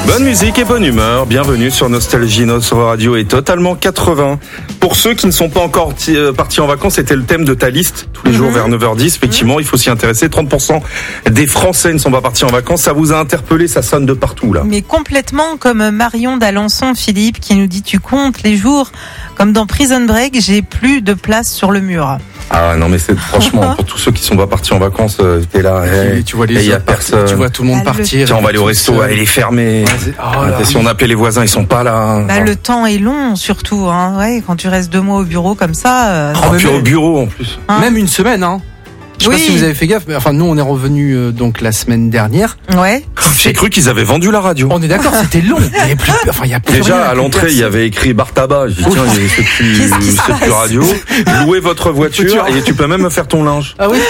Bonne musique et bonne humeur, bienvenue sur Nostalgie. Notre radio est totalement 80. Pour ceux qui ne sont pas encore partis en vacances, c'était le thème de ta liste, tous les jours vers 9h10. Effectivement, il faut s'y intéresser. 30% des Français ne sont pas partis en vacances. Ça vous a interpellé, ça sonne de partout là. Mais complètement, comme Marion d'Alençon, Philippe, qui nous dit: tu comptes les jours, comme dans Prison Break, j'ai plus de place sur le mur. Ah non, mais c'est franchement, pour tous ceux qui sont pas partis en vacances, t'es là, tu vois les y a autres personne. Tu vois tout le monde partir. Tiens, on va aller au resto, elle est fermée. Si on appelait les voisins, ils sont pas là. Le temps est long, surtout, hein. Ouais, quand tu restes 2 mois au bureau comme ça. Puis au bureau en plus. Même une semaine, hein. Je sais pas si vous avez fait gaffe, mais enfin nous on est revenus donc la semaine dernière. Ouais. J'ai cru qu'ils avaient vendu la radio. On est d'accord, c'était long. Il y a plus déjà rien, à l'entrée, il y avait écrit bar tabac. J'ai dit tiens, c'est plus radio. Louez votre voiture et tu peux même faire ton linge. Ah oui.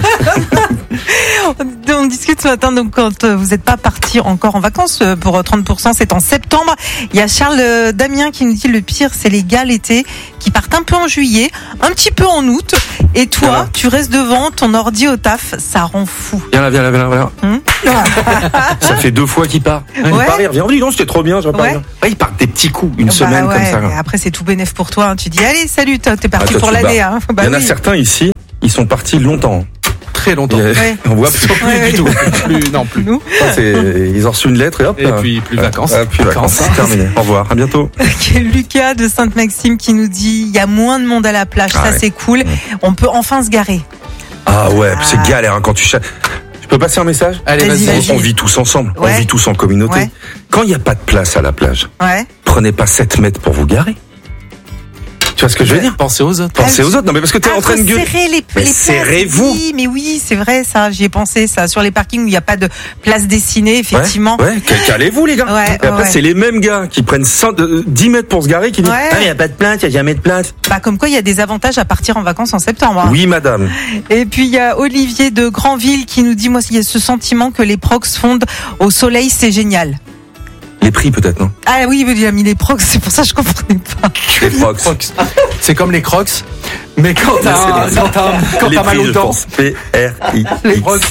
On discute ce matin, donc quand vous n'êtes pas parti encore en vacances pour 30%, c'est en septembre. Il y a Charles Damien qui nous dit: le pire, c'est les gars l'été qui partent un peu en juillet, un petit peu en août, et toi, tu restes devant ton ordi au taf, ça rend fou. Viens là. Ça fait 2 fois qu'il part. Il part, il revient. Non, c'était trop bien, je repars. Ouais, il part des petits coups, une semaine comme ça. Et après, c'est tout bénef pour toi. Hein. Tu dis: allez, salut, t'es parti pour l'année. Hein. Il y en a certains ici, ils sont partis longtemps. Très longtemps. On voit plus du tout. Plus. Nous. Ils ont reçu une lettre et hop. Et puis plus vacances. Plus vacances. C'est terminé. Au revoir. À bientôt. Lucas de Sainte-Maxime qui nous dit: il y a moins de monde à la plage. Ça, c'est cool. On peut enfin se garer. Ah ouais, c'est galère hein, quand tu cherches. Je peux passer un message? Allez, vas-y. On vit tous ensemble. On vit tous en communauté. Ouais. Quand il n'y a pas de place à la plage, prenez pas 7 mètres pour vous garer. Tu vois ce que je veux dire? Pensez aux autres. Non, mais parce que t'es en train de gueuler. Serrez-vous. Mais oui, c'est vrai, ça. J'y ai pensé, ça. Sur les parkings où il n'y a pas de place dessinée, effectivement. Calez-vous, les gars. Et après, c'est les mêmes gars qui prennent 10 mètres pour se garer qui disent: il n'y a pas de place, il n'y a jamais de place. Comme quoi, il y a des avantages à partir en vacances en septembre. Hein. Oui, madame. Et puis, il y a Olivier de Granville qui nous dit: moi, il y a ce sentiment que les procs fondent au soleil, c'est génial. Les prix peut-être, non? Ah oui, il a mis les procs, c'est pour ça que je comprenais pas. Les procs. C'est comme les crocs, mais quand t'as mal aux dents. P-R-I. Les procs.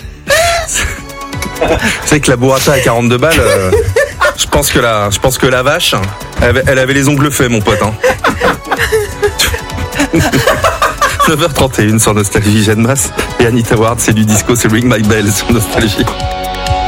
Tu sais que la burrata à 42 balles, je pense que la vache, elle avait les ongles faits, mon pote. Hein. 9h31 sur Nostalgie, Jeanne Masse et Anita Ward, c'est du disco, c'est Ring My Bell sur Nostalgie.